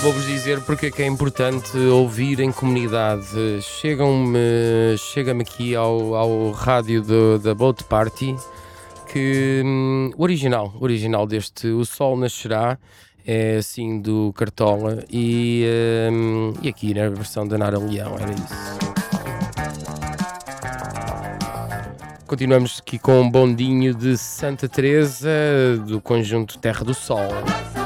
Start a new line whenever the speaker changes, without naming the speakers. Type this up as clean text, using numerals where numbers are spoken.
Vou-vos dizer porque é que é importante ouvir em comunidade. Chega-me aqui ao rádio da Boat Party que o original deste O Sol Nascerá é assim do Cartola e aqui na versão da Nara Leão era isso. Continuamos aqui com um bondinho de Santa Teresa do conjunto Terra do Sol.